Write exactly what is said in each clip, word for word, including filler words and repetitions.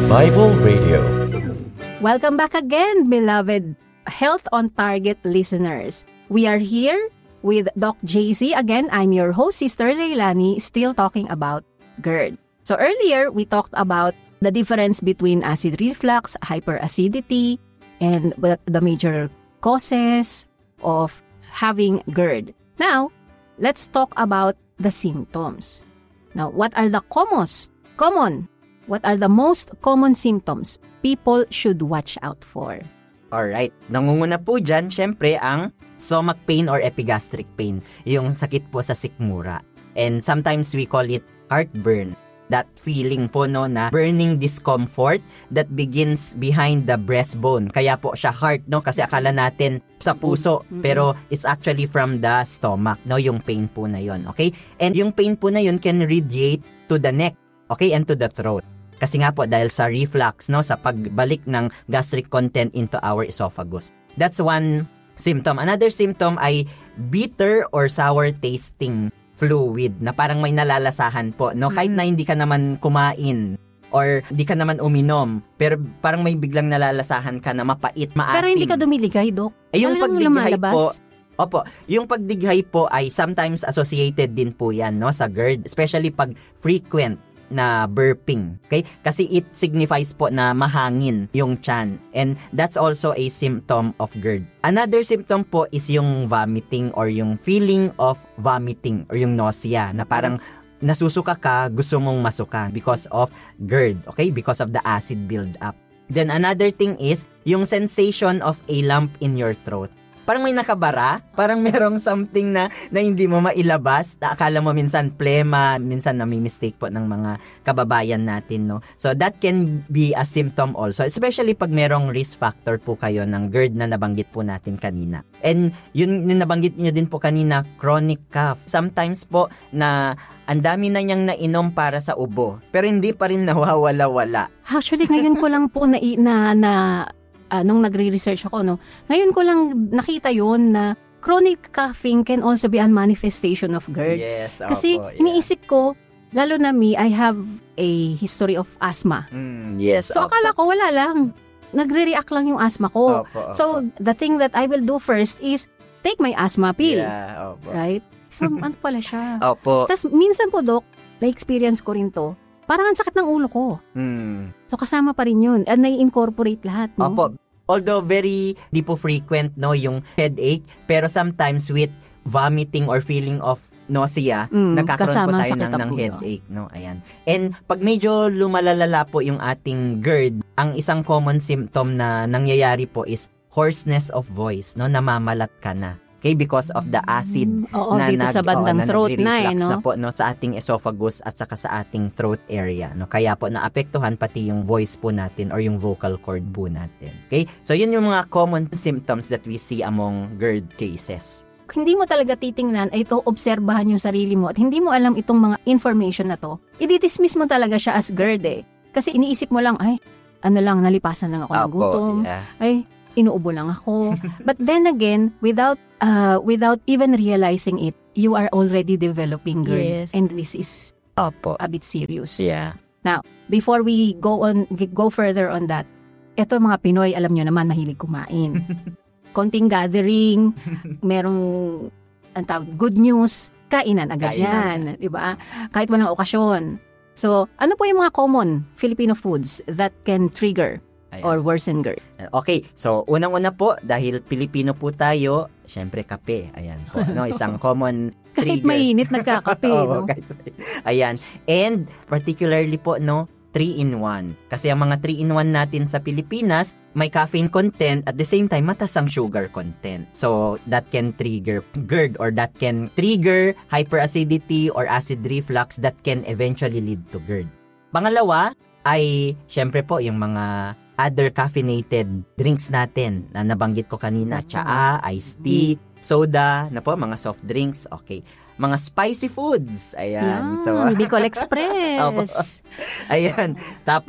Bible Radio. Welcome back again, beloved Health on Target listeners. We are here with Doc J C. Again, I'm your host, Sister Leilani, still talking about GERD. So earlier, we talked about the difference between acid reflux, hyperacidity, and the major causes of having GERD. Now, let's talk about the symptoms. Now, what are the commons, common, what are the most common symptoms people should watch out for? Alright, nangunguna po dyan, syempre, ang stomach pain or epigastric pain, yung sakit po sa sikmura. And sometimes we call it heartburn. That feeling po no na burning discomfort that begins behind the breastbone. Kaya po siya heart no kasi akala natin sa puso mm-hmm. pero it's actually from the stomach no yung pain po na yon. Okay? And yung pain po na yon can radiate to the neck, okay, and to the throat. Kasi nga po dahil sa reflux no sa pagbalik ng gastric content into our esophagus. That's one symptom. Another symptom ay bitter or sour tasting fluid na parang may nalalasahan po, no? Kahit na hindi ka naman kumain or hindi ka naman uminom, pero parang may biglang nalalasahan ka na mapait, maasim. Pero hindi ka dumiligay, Dok? Eh, yung pagdighay po, opo, yung pagdighay po ay sometimes associated din po yan, no? Sa GERD, especially pag frequent na burping, okay? Kasi it signifies po na mahangin yung tiyan. And that's also a symptom of GERD. Another symptom po is yung vomiting or yung feeling of vomiting or yung nausea na parang nasusuka ka, gusto mong masuka because of GERD, okay? Because of the acid build-up. Then another thing is yung sensation of a lump in your throat. Parang may nakabara, parang merong something na, na hindi mo mailabas. Akala mo minsan plema, minsan nami-mistake po ng mga kababayan natin, no? So that can be a symptom also, especially pag merong risk factor po kayo ng GERD na nabanggit po natin kanina. And yun yung nabanggit niyo din po kanina, chronic cough. Sometimes po na ang dami na niyang nainom para sa ubo, pero hindi pa rin nawawala-wala. Actually, ngayon ko lang po na, na, na Uh, nung nagre-research ako, no, ngayon ko lang nakita yun na chronic coughing can also be a manifestation of GERD. Yes, kasi opo, yeah. Iniisip ko, lalo na me, I have a history of asthma. Mm, yes, so opo. Akala ko wala lang. Nagre-react lang yung asthma ko. Opo, opo. So the thing that I will do first is take my asthma pill. Yeah, opo. Right? So ano pala siya? Opo. Tapos minsan po, Doc, na-experience ko rin to. Parang ang sakit ng ulo ko. Hmm. So kasama pa rin yun. At nai-incorporate lahat, no? Opo. Although very di po frequent no yung headache, pero sometimes with vomiting or feeling of nausea, mm, nagkakaroon po tayo ng, ng headache, no? Ayan. And pag medyo lumalalala po yung ating GERD, ang isang common symptom na nangyayari po is hoarseness of voice, no? Namamalat ka na. Okay, because of the acid mm, oo, na dito nag, sa bandang oo, throat na, na, eh, no? na po no sa ating esophagus at saka sa ating throat area, no? Kaya po naapektuhan pati yung voice po natin or yung vocal cord po natin. Okay? So yun yung mga common symptoms that we see among GERD cases. Hindi mo talaga titingnan ay ito, obserbahan yung sarili mo at hindi mo alam itong mga information na to, i-dismiss mo talaga siya as GERD eh. Kasi iniisip mo lang, ay, ano lang, nalipasan lang ako ng gutom. Yeah. Ay, inuubo lang ako. But then again, without uh, without even realizing it, you are already developing GERD. Yes. And this is Opo. a bit serious. Yeah. Now, before we go on go further on that, eto mga Pinoy, alam nyo naman, mahilig kumain. Konting gathering, merong ang tawag, good news, kainan agad yan. Diba? Kahit walang okasyon. So, ano po yung mga common Filipino foods that can trigger Ayan. Or worsen GERD? Okay, so unang-una po, dahil Pilipino po tayo, syempre kape. Ayan po, no? Isang common trigger. Kahit mainit, nagkakape, Oo, no? kahit may... Ayan. And particularly po, no, three in one. Kasi ang mga three in one natin sa Pilipinas, may caffeine content, at the same time, mataas ang sugar content. So, that can trigger GERD or that can trigger hyperacidity or acid reflux that can eventually lead to GERD. Pangalawa, ay syempre po yung mga other caffeinated drinks natin na nabanggit ko kanina. Tsaa, iced tea, soda, na po, mga soft drinks. Okay. Mga spicy foods. Ayan. Yan, so, Bicol Express. Ayan. Tapos,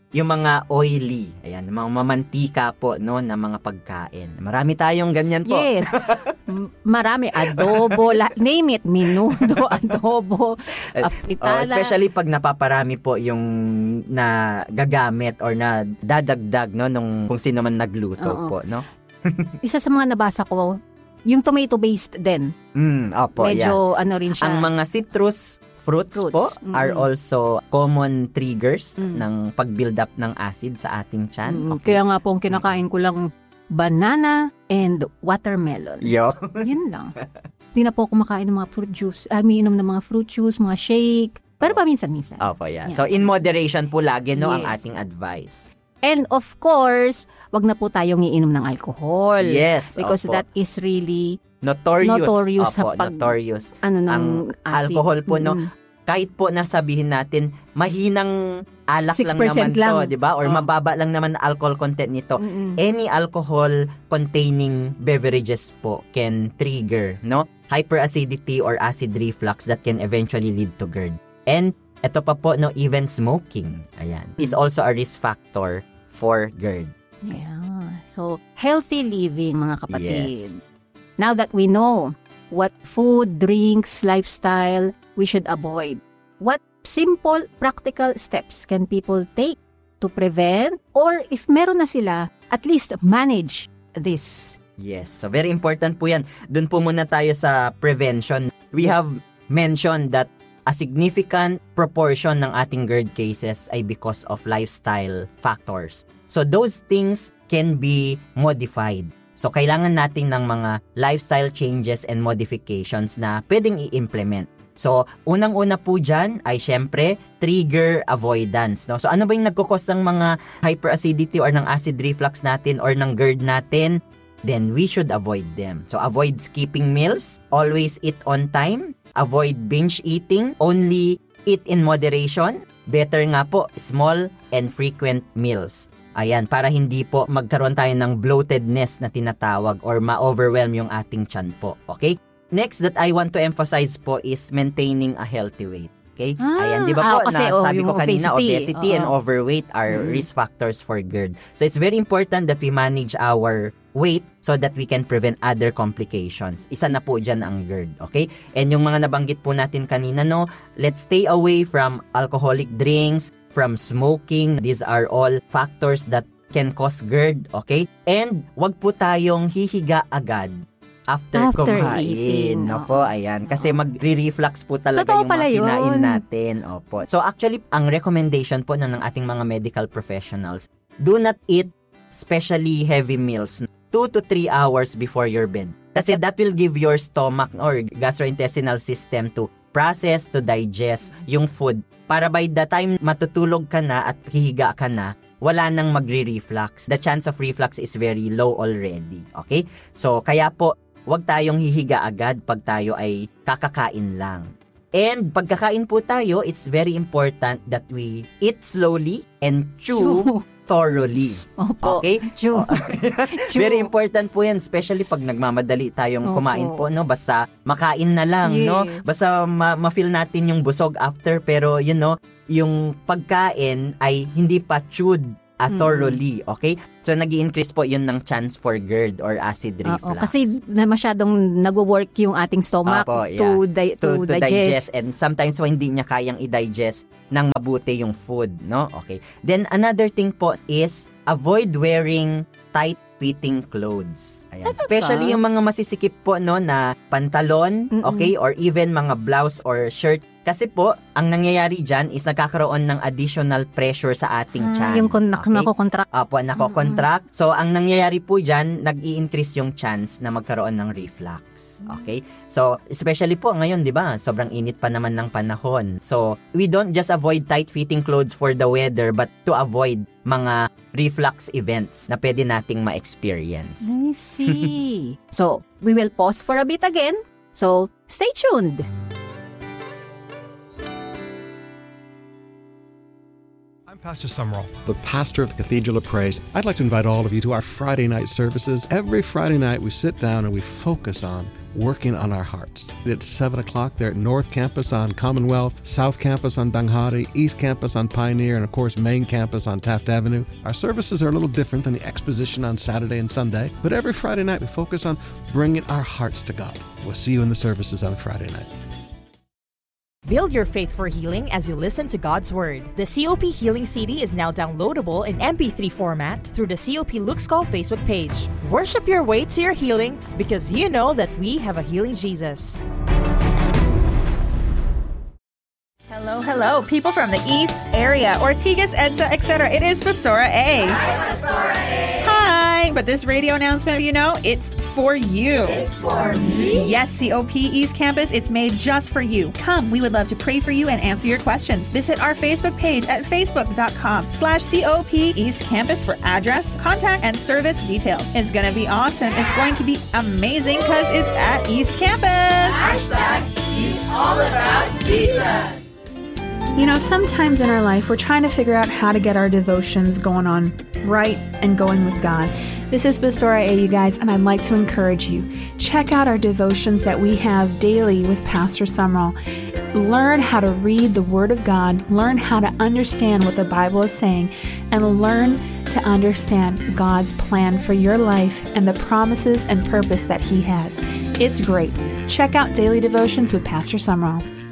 yung mga oily, ayan, mga mamantika po, no, na mga pagkain. Marami tayong ganyan po. Yes. M- Marami. Adobo, la- name it, menudo, adobo, Oh, apitala. especially pag napaparami po yung na gagamit or na dadagdag, no, nung kung sino man nagluto Oo. po, no? Isa sa mga nabasa ko, yung tomato-based din. Mm, opo, yeah. Medyo ano rin siya. Ang mga citrus fruits, Fruits, po mm-mm. are also common triggers Mm. ng pag-build up ng acid sa ating tiyan. Mm, Okay. Kaya nga po, ang kinakain ko lang banana and watermelon. Yo. Yun lang. Hindi na po ako kumakain ng mga fruit juice. I mean, inom ng mga fruit juice, mga shake. Pero paminsan-minsan. Opo, yeah. Yeah. So, in moderation po lagi, no, ang Yes. ating advice. And of course, wag na po tayong iinom ng alcohol. Yes, Because opo. that is really, Notorious. notorious sa Opo, pag- notorious. ano, ng Ang acid. alcohol po, no, Mm-mm. kahit po nasabihin natin, mahinang alak six lang percent naman to, lang. di ba? Or Oh. mababa lang naman na alcohol content nito. Mm-mm. Any alcohol containing beverages po can trigger, no, hyperacidity or acid reflux that can eventually lead to GERD. And ito pa po, no, even smoking, ayan, is also a risk factor for GERD. Yeah. So, healthy living, mga kapatid. Yes. Now that we know what food, drinks, lifestyle we should avoid, what simple, practical steps can people take to prevent, or if meron na sila, at least manage this? Yes, so very important po yan. Doon po muna tayo sa prevention. We have mentioned that a significant proportion ng ating GERD cases ay because of lifestyle factors. So those things can be modified. So kailangan natin ng mga lifestyle changes and modifications na pwedeng i-implement. So unang-una po dyan ay syempre trigger avoidance. No? So ano ba yung nagkukos ng mga hyperacidity or ng acid reflux natin or ng GERD natin? Then we should avoid them. So avoid skipping meals, always eat on time, avoid binge eating, only eat in moderation. Better nga po, small and frequent meals. Ayan, para hindi po magkaroon tayo ng bloatedness na tinatawag or ma-overwhelm yung ating tiyan po. Okay? Next that I want to emphasize po is maintaining a healthy weight. Okay? Ah, Ayan, di ba po, ah, kasi, na oh, sabi yung ko kanina, obesity. obesity and Oo. overweight are Mm. risk factors for GERD. So it's very important that we manage our weight so that we can prevent other complications. Isa na po dyan ang GERD, okay? And yung mga nabanggit po natin kanina, no, let's stay away from alcoholic drinks, from smoking. These are all factors that can cause GERD, okay? And wag po tayong hihiga agad after, After kumain. eating, Opo, oo. ayan. Kasi magre-reflux po talaga Totoo yung pala mga yun. kinain natin. Opo. So actually, ang recommendation po no, ng ating mga medical professionals, do not eat especially heavy meals two to three hours before your bed. Kasi that will give your stomach or gastrointestinal system to process, to digest yung food. Para by the time matutulog ka na at hihiga ka na, wala nang magre-reflux. The chance of reflux is very low already. Okay? So, kaya po, wag tayong hihiga agad pag tayo ay kakakain lang. And pagkakain po tayo, it's very important that we eat slowly and chew thoroughly. Opo. Okay? Chew. Chew. Very important po yan, especially pag nagmamadali tayong Opo. kumain po, no? Basta makain na lang, no? Yes. Basta ma- ma-feel natin yung busog after, pero you know, yung pagkain ay hindi pa chewed uh, Mm. thoroughly, okay? So, nag-i-increase po yun ng chance for GERD or acid reflux. Oo, kasi na masyadong nagwo-work yung ating stomach Opo, yeah. to, di- to, to, to digest. digest. And sometimes when hindi niya kayang i-digest ng mabuti yung food, no? Okay. Then another thing po is avoid wearing tight-fitting clothes. Ayan. Ano Especially ba? yung mga masisikip po, no, na pantalon, Mm-mm. okay, or even mga blouse or shirt. Kasi po, ang nangyayari dyan is nagkakaroon ng additional pressure sa ating Ah, tiyan. yung kon- okay? nako-contract. Apo, nako-contract. So, ang nangyayari po dyan, nag-i-increase yung chance na magkaroon ng reflux. Okay? So, especially po ngayon, di ba? Sobrang init pa naman ng panahon. So, we don't just avoid tight-fitting clothes for the weather, but to avoid mga reflux events na pwede nating ma-experience. I see. So, we will pause for a bit again. So, stay tuned. Pastor Sumrall, the pastor of the Cathedral of Praise. I'd like to invite all of you to our Friday night services. Every Friday night we sit down and we focus on working on our hearts. It's seven o'clock there at North Campus on Commonwealth, South Campus on Danghari, East Campus on Pioneer, and of course Main Campus on Taft Avenue. Our services are a little different than the exposition on Saturday and Sunday, but every Friday night we focus on bringing our hearts to God. We'll see you in the services on Friday night. Build your faith for healing as you listen to God's Word. The C O P Healing C D is now downloadable in M P three format through the C O P Luke Skull Facebook page. Worship your way to your healing because you know that we have a healing Jesus. Hello, hello, people from the East area, Ortigas, Edsa, et cetera. It is Pastora A. Hi, Pastora A. Hi, but this radio announcement, you know, it's for you. It's for me? Yes, C O P East Campus, it's made just for you. Come, we would love to pray for you and answer your questions. Visit our Facebook page at facebook.com slash COP East Campus for address, contact, and service details. It's going to be awesome. It's going to be amazing because it's at East Campus. Hashtag He's all about Jesus. You know, sometimes in our life, we're trying to figure out how to get our devotions going on right and going with God. This is Pastora A, you guys, and I'd like to encourage you. Check out our devotions that we have daily with Pastor Sumrall. Learn how to read the Word of God, learn how to understand what the Bible is saying, and learn to understand God's plan for your life and the promises and purpose that He has. It's great. Check out Daily Devotions with Pastor Sumrall.